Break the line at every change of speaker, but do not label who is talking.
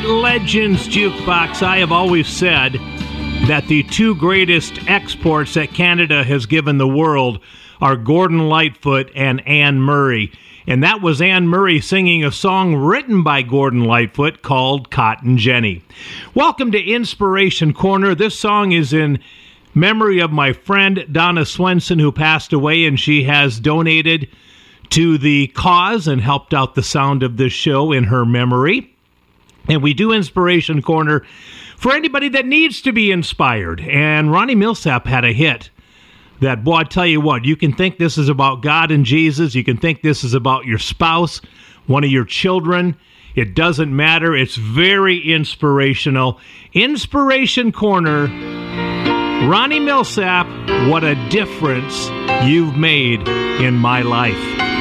Legends Jukebox. I have always said that the two greatest exports that Canada has given the world are Gordon Lightfoot and Anne Murray. And that was Anne Murray singing a song written by Gordon Lightfoot called Cotton Jenny. Welcome to Inspiration Corner. This song is in memory of my friend Donna Swenson, who passed away, and she has donated to the cause and helped out the sound of this show in her memory. And we do Inspiration Corner for anybody that needs to be inspired. And Ronnie Milsap had a hit that, boy, I tell you what, you can think this is about God and Jesus. You can think this is about your spouse, one of your children. It doesn't matter. It's very inspirational. Inspiration Corner, Ronnie Milsap, what a difference you've made in my life.